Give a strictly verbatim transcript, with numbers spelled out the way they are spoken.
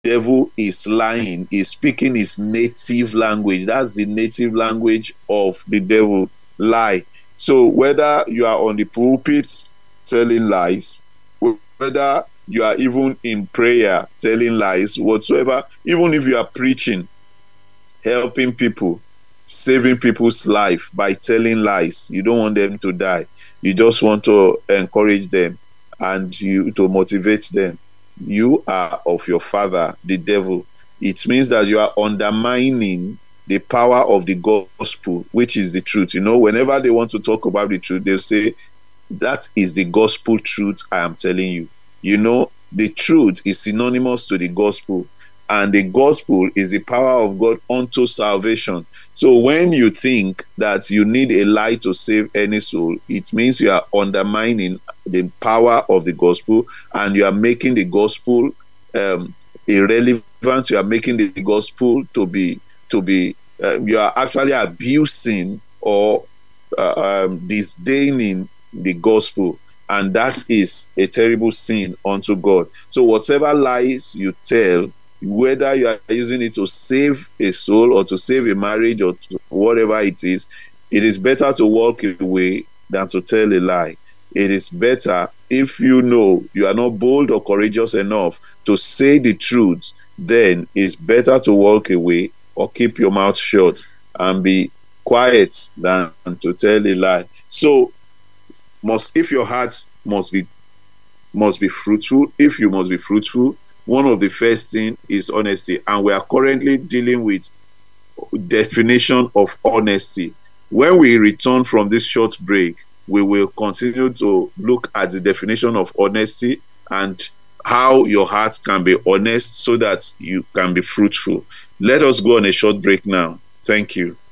devil is lying, is speaking his native language. That's the native language of the devil, lie. So whether you are on the pulpit telling lies, whether you are even in prayer telling lies, whatsoever, even if you are preaching, helping people, saving people's life by telling lies, you don't want them to die. You just want to encourage them and you to motivate them. You are of your father, the devil. It means that you are undermining the power of the gospel, which is the truth. You know, whenever they want to talk about the truth, they'll say, that is the gospel truth I am telling you. You know, the truth is synonymous to the gospel, and the gospel is the power of God unto salvation. So when you think that you need a lie to save any soul, it means you are undermining the power of the gospel, and you are making the gospel um, irrelevant. You are making the gospel to be to be uh, you are actually abusing or uh, um, disdaining the gospel, and that is a terrible sin unto God. So whatever lies you tell, whether you are using it to save a soul or to save a marriage or to whatever it is, it is better to walk away than to tell a lie. It is better, if you know you are not bold or courageous enough to say the truth, then it's better to walk away or keep your mouth shut and be quiet than to tell a lie. So must if your heart must be must be fruitful, if you must be fruitful, one of the first thing is honesty. And we are currently dealing with definition of honesty. When we return from this short break, we will continue to look at the definition of honesty and how your heart can be honest so that you can be fruitful. Let us go on a short break now. Thank you.